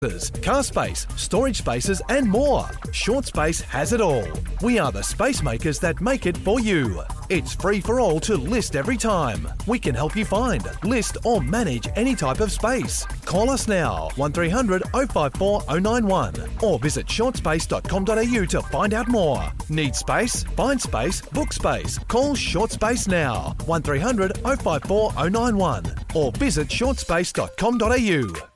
car space, storage spaces and more. Short Space has it all. We are the space makers that make it for you. It's free for all to list every time. We can help you find, list or manage any type of space. Call us now, 1300 054 091 or visit shortspace.com.au to find out more. Need space? Find space, book space. Call Short Space now, 1300 054 091 or visit shortspace.com.au.